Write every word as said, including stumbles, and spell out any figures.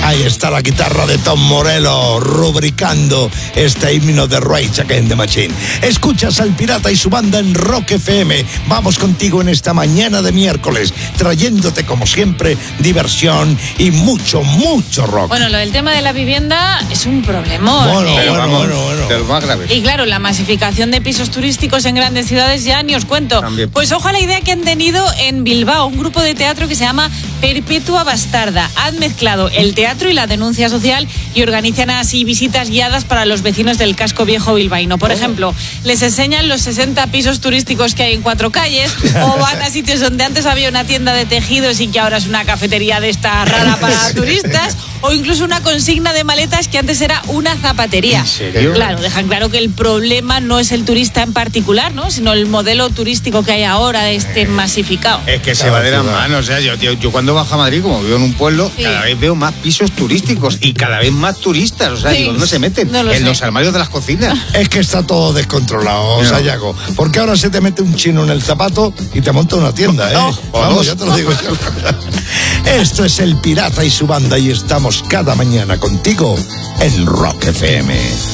Ahí está la guitarra de Tom Morello, rubricando este himno de Rage Against the Machine. Escuchas al Pirata y su banda en Rock F M. Vamos contigo en esta mañana de miércoles, trayéndote como siempre diversión y mucho, mucho rock. Bueno, lo del tema de la vivienda es un problemón. Bueno, ¿eh? bueno, bueno, bueno. De los más graves. Y claro, la masificación de pisos turísticos en grandes ciudades ya ni os cuento. También. Pues ojo a la idea que han tenido en Bilbao, un grupo de teatro que se llama Perpetua Bastarda. Han mezclado el teatro y la denuncia social y organizan así visitas guiadas para los vecinos del casco viejo bilbaíno. Por ejemplo, les enseñan los sesenta pisos turísticos que hay en cuatro calles, o van a sitios donde antes había una tienda de tejidos y que ahora es una cafetería de esta rara para turistas, o incluso una consigna de maletas que antes era una zapatería. ¿En serio? Claro, dejan claro que el problema no es el turista en particular, ¿no?, sino el modelo turístico que hay ahora, este masificado. Es que se va de las manos. O sea, yo, yo, yo cuando bajo a Madrid, como vivo en un pueblo, Sí. cada vez veo más pisos turísticos y cada vez más turistas. O sea, Sí. digo, ¿dónde se meten? No lo en sé. los armarios de las cocinas. Es que está todo descontrolado, No. Sayago. Porque ahora se te mete un chino en el zapato y te monta una tienda, ¿eh? No, Vamos, ya te lo digo yo. Esto es El Pirata y su banda y estamos cada mañana contigo en Rock F M.